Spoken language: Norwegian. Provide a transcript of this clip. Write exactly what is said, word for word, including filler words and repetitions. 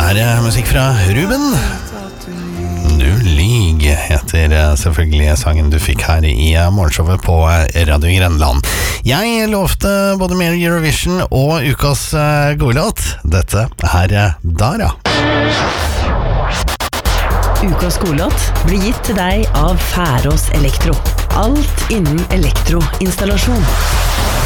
er det musikk fra Ruben. Du lyg heter selvfølgelig sangen du fikk her i morgenshowet på Radio Grenland. Jeg lovte både mer Eurovision og ukas godlåt. Dette er Dara. Ukas godlåt blir gitt til deg av Færås Elektro. Alt innen elektroinstallasjon.